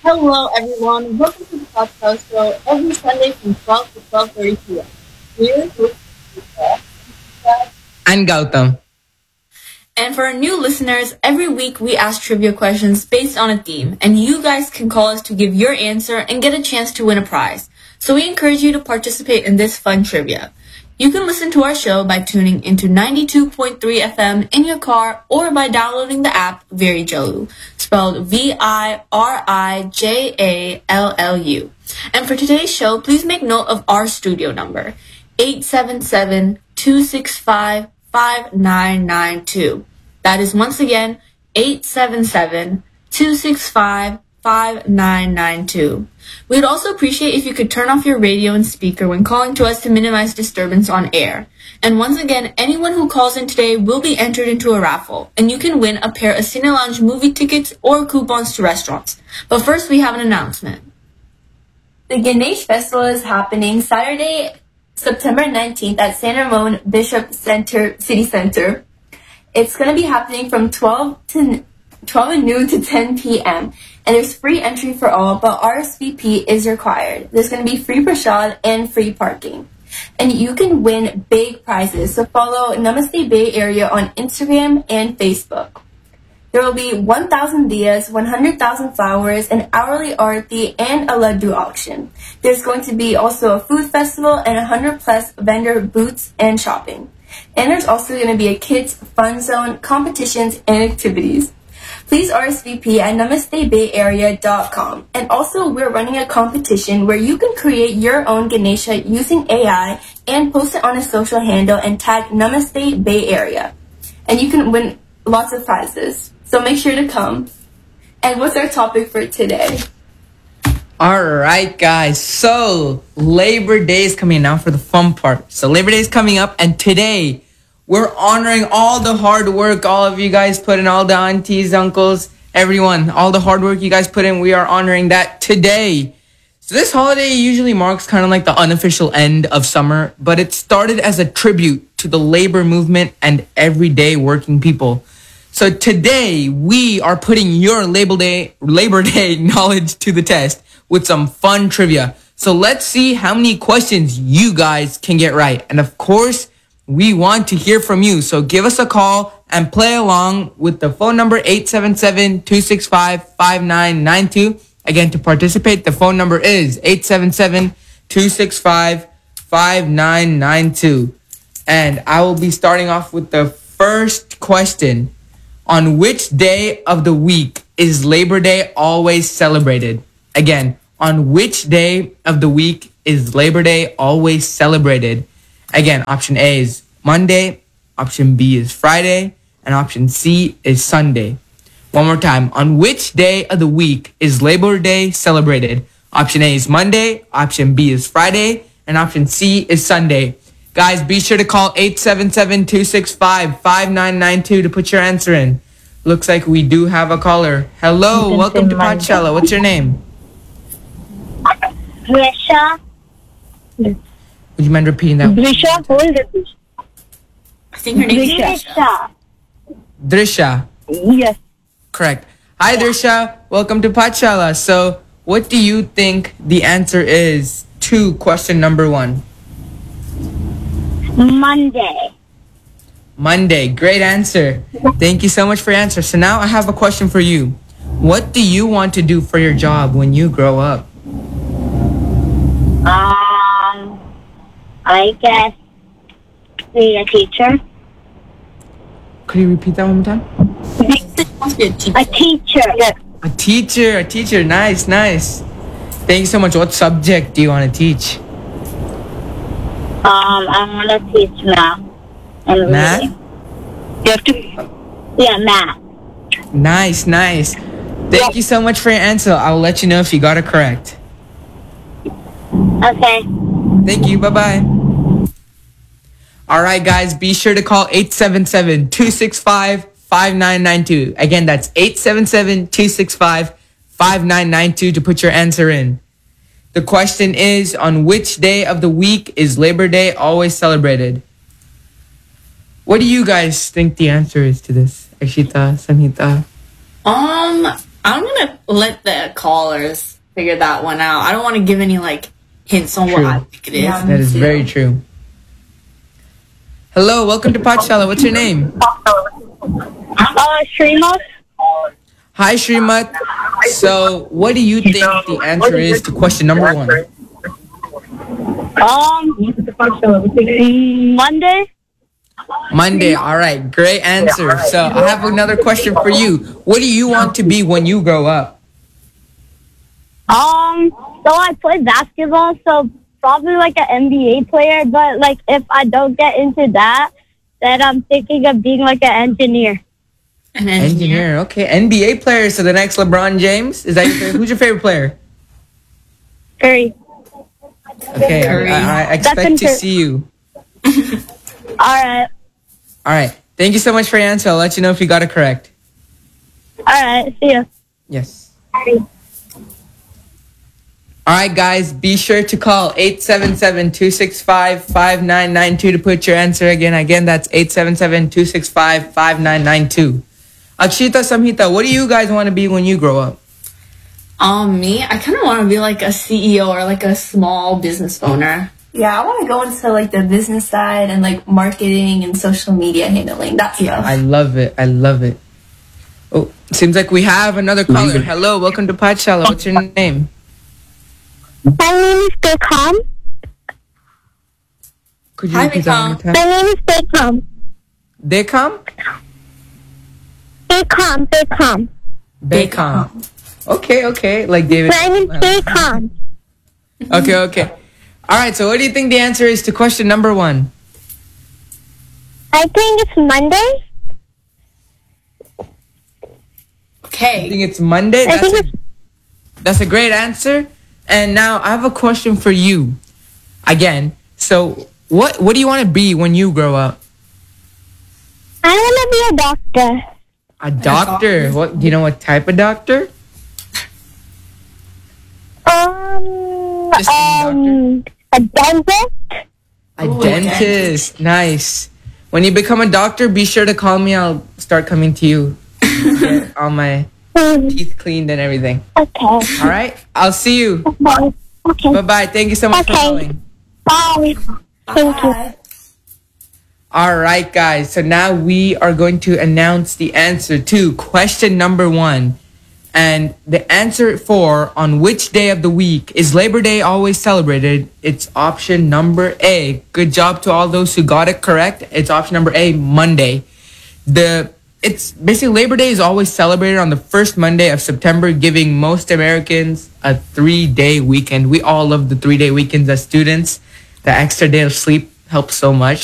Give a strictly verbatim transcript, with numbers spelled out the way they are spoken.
Hello, everyone. Welcome to the podcast show every Sunday from twelve to twelve thirty p m. We're hosting And Gautam. And for our new listeners, every week we ask trivia questions based on a theme, and you guys can call us to give your answer and get a chance to win a prize. So we encourage you to participate in this fun trivia. You can listen to our show by tuning into ninety-two point three F M in your car or by downloading the app Virijallu, spelled V I R I J A L L U. And for today's show, please make note of our studio number, eight seven seven, two six five, five nine nine two. That is once again, eight seven seven, two six five, five nine nine two. We'd also appreciate if you could turn off your radio and speaker when calling to us to minimize disturbance on air. And once again, anyone who calls in today will be entered into a raffle, and you can win a pair of Cine Lounge movie tickets or coupons to restaurants. But first, we have an announcement. The Ganesh Festival is happening Saturday, September nineteenth at San Ramon Bishop Center, City Center. It's going to be happening from twelve to twelve noon to ten p m and there's free entry for all, but R S V P is required. There's going to be free prashad and free parking. And you can win big prizes, so follow Namaste Bay Area on Instagram and Facebook. There will be one thousand diyas, one hundred thousand flowers, an hourly arati, and a laddu auction. There's going to be also a food festival and one hundred plus vendor booths and shopping. And there's also going to be a kids fun zone, competitions, and activities. Please R S V P at namaste bay area dot com. And also, we're running a competition where you can create your own Ganesha using A I and post it on a social handle and tag Namaste Bay Area. And you can win lots of prizes. So make sure to come. And what's our topic for today? All right, guys. So Labor Day is coming now for the fun part. So Labor Day is coming up, and today we're honoring all the hard work all of you guys put in, all the aunties, uncles, everyone, all the hard work you guys put in. We are honoring that today. So this holiday usually marks kind of like the unofficial end of summer, but it started as a tribute to the labor movement and everyday working people. So today we are putting your Labor Day, Labor Day knowledge to the test with some fun trivia. So let's see how many questions you guys can get right. And of course, we want to hear from you. So give us a call and play along with the phone number eight seven seven, two six five, five nine nine two. Again, to participate, the phone number is eight seven seven, two six five, five nine nine two. And I will be starting off with the first question. On which day of the week is Labor Day always celebrated? Again, on which day of the week is Labor Day always celebrated? Again, option A is Monday, option B is Friday, and option C is Sunday. One more time. On which day of the week is Labor Day celebrated? Option A is Monday, option B is Friday, and option C is Sunday. Guys, be sure to call eight seven seven, two six five, five nine nine two to put your answer in. Looks like we do have a caller. Hello, welcome to Pathshala. What's your name? Drisha. Would you mind repeating that? Drisha, hold it. I think her name is Drisha. Drisha. Yes. Correct. Hi, Drisha. Welcome to Pathshala. So, what do you think the answer is to question number one? Monday. Monday. Great answer. Thank you so much for your answer. So now I have a question for you. What do you want to do for your job when you grow up? Um, I guess be a teacher. Could you repeat that one more time? A teacher. Yes. A teacher. A teacher. Nice, nice. Thank you so much. What subject do you want to teach? Um, I want to teach math. And Math? reading. You have to. Yeah, math. Nice, nice. Thank you so much for your answer. I'll let you know if you got it correct. Okay. Thank you. Bye-bye. All right, guys. Be sure to call eight seven seven, two six five, five nine nine two. Again, that's eight seven seven, two six five, five nine nine two to put your answer in. The question is, on which day of the week is Labor Day always celebrated? What do you guys think the answer is to this? Akshita, Samhita? Um, I'm gonna let the callers figure that one out. I don't want to give any like hints on True. what I think it is. Yeah. That is very true. Hello, welcome to Pathshala. What's your name? Uh, Srimas? Hi, Shrimat. So, what do you think the answer is to question number one? Um, Monday? Monday. All right, great answer. So, I have another question for you. What do you want to be when you grow up? Um, so I play basketball, so probably like an N B A player, but like if I don't get into that, then I'm thinking of being like an engineer. An Engineer. engineer. Okay, N B A player. So the next LeBron James. Is that your favorite? Who's your favorite player? Curry. Okay, Curry. I, I That's expect to inter- see you. Alright. All right. Thank you so much for your answer. I'll let you know if you got it correct. Alright, see ya. Yes. All right, guys, be sure to call eight seven seven, two six five, five nine nine two to put your answer again. Again, that's eight seven seven, two six five, five nine nine two. Akshita, Samhita, what do you guys want to be when you grow up? Um, me, I kind of want to be like a C E O or like a small business owner. Yeah, I want to go into like the business side and like marketing and social media handling that stuff. I love it. I love it. Oh, seems like we have another caller. Hello, welcome to Pathshala. What's your name? My name is Beckham. Could you Hi, repeat that one more My time? name is Beckham. Dekam? Beckham, Beckham. Bekam. Okay, okay. Like David. My name is Beckham. Okay, okay. All right, so what do you think the answer is to question number one? I think it's Monday. I Okay. think it's Monday. I That's think a, it's that's a great answer. And now I have a question for you. Again, so what what do you want to be when you grow up? I want to be a doctor. A doctor. What do you know what type of doctor? Um, Just any um, a dentist. A Ooh, a dentist. Nice. When you become a doctor, be sure to call me. I'll start coming to you. Get all my Hmm, teeth cleaned and everything. Okay. All right. I'll see you. Okay. Okay. Bye bye. Thank you so much for Okay. calling. Bye. Thank you. Bye. All right, guys. So now we are going to announce the answer to question number one. And the answer for on which day of the week is Labor Day always celebrated? It's option number A. Good job to all those who got it correct. It's option number A, Monday. The it's basically Labor Day is always celebrated on the first Monday of September, giving most Americans a three-day weekend. We all love the three-day weekends as students. The extra day of sleep helps so much.